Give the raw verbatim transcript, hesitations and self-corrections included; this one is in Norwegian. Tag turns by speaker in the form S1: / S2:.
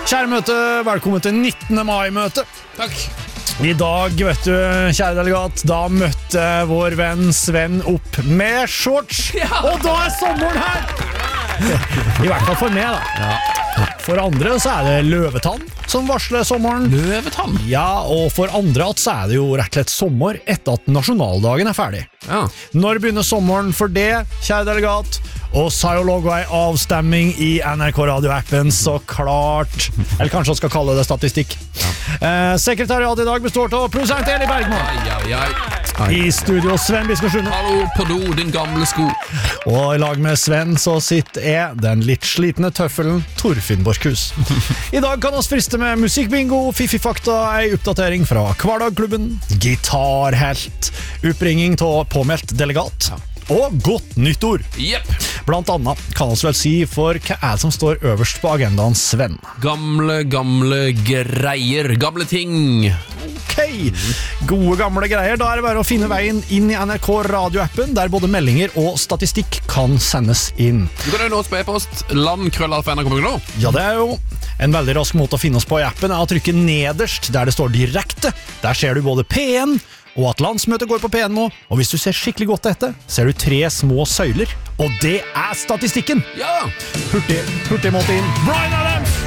S1: Kjære møte, velkommen til nittende mai-møte.
S2: Takk.
S1: I dag, vet du, kjære delegat, da møtte vår venn Sven opp med shorts. Ja. Og da er sommeren her! I hvert fall for meg, da. Ja. For andre så er det løvetann som varsler sommeren.
S2: Løvetann?
S1: Ja, og for andre at så er det jo rett og slett sommer etter at nasjonaldagen er ferdig.
S2: Ja.
S1: Når begynner sommeren for det, kjære delegat? Og så har jo logget en avstemming i N R K Radio-appen, så klart. Eller kanskje jeg skal kalle det statistikk. Ja. Eh, sekretariat i dag består av produsent Eli Bergman.
S2: Ai, ai, ai. Ai.
S1: I studio Sven Biskosjunde.
S2: Hallo på do, din gamle sko.
S1: Og i lag med Sven så sitter jeg, den litt slitne tøffelen, Torfinn Borchhus. I dag kan oss friste med musikkbingo, fiffifakta, ei oppdatering fra Hverdagklubben, gitarhelt, oppringing til påmeldt delegat, ja. Og godt nyttår.
S2: Yep.
S1: Blant annet kan vi vel si, for hva er det som står øverst på agendaen, Sven?
S2: Gamle, gamle greier, gamle ting.
S1: Ok, gode gamle greier. Da er det bare å finne veien inn i N R K Radio-appen, der både meldinger og statistikk kan sendes inn.
S2: Du kan jo nå på e-post landkrøllalfa N R K punktum no.
S1: Ja, det er jo en veldig rask måte å finne oss på i appen, er å trykke nederst der det står direkte. Der ser du både P en og at landsmøtet går på P en nå, og hvis du ser skikkelig godt etter, ser du tre små søyler, og det er statistikken.
S2: Ja.
S1: Hurtig, hurtig måte inn. Brian Adams!